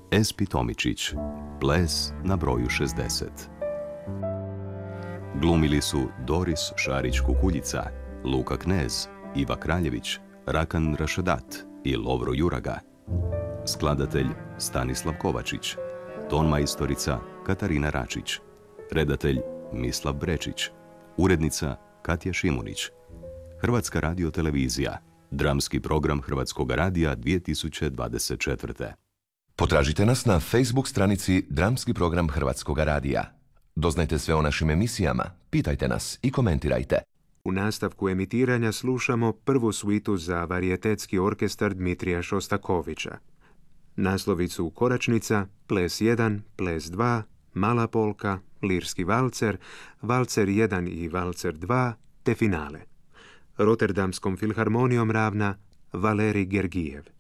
Espi Tomičić, Ples na broju 60. Glumili su Doris Šarić-Kukuljica, Luka Knez, Iva Kraljević, Rakan Rašedat i Lovro Juraga. Skladatelj Stanislav Kovačić, tonmajstorica Katarina Račić, redatelj Mislav Brečić, urednica Katja Šimunić. Hrvatska radiotelevizija, dramski program Hrvatskog radija 2024. Potražite nas na Facebook stranici Dramski program Hrvatskog radija. Doznajte sve o našim emisijama, pitajte nas i komentirajte. U nastavku emitiranja slušamo prvu suitu za varijetetski orkestar Dmitrija Šostakovića. Naslovicu Koračnica, Ples 1, Ples 2, Mala polka, Lirski valcer, Valcer 1 i Valcer 2, te finale. Rotterdamskom filharmonijom ravna Valerij Gergijev.